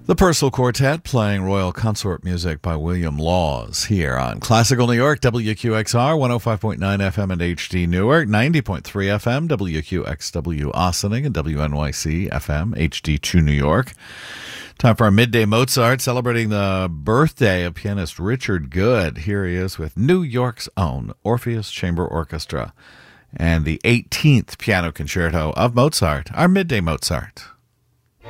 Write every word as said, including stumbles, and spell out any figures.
The Purcell Quartet playing Royal Consort music by William Laws here on Classical New York, W Q X R, one oh five point nine F M and H D Newark, ninety point three F M, W Q X W Ossining, and W N Y C F M, H D two New York. Time for our Midday Mozart, celebrating the birthday of pianist Richard Good. Here he is with New York's own Orpheus Chamber Orchestra and the eighteenth Piano Concerto of Mozart, our Midday Mozart.